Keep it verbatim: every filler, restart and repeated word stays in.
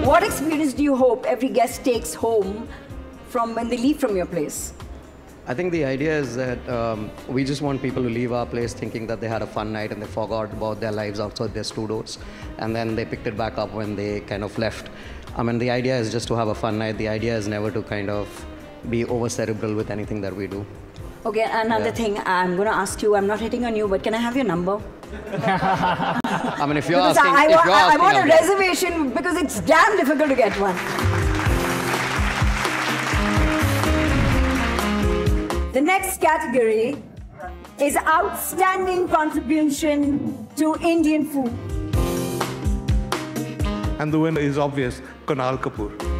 What experience do you hope every guest takes home from when they leave from your place? I think the idea is that um, we just want people to leave our place thinking that they had a fun night and they forgot about their lives outside their studios, and then they picked it back up when they kind of left. I mean, the idea is just to have a fun night. The idea is never to kind of be over-cerebral with anything that we do. Okay, another Yeah. thing I'm going to ask you, I'm not hitting on you, but can I have your number? I mean, if you're Because asking, I, if wa- you're I, asking, I want a I'll get it. reservation because it's damn difficult to get one. The next category is outstanding contribution to Indian food. And the winner is obvious, Kunal Kapoor.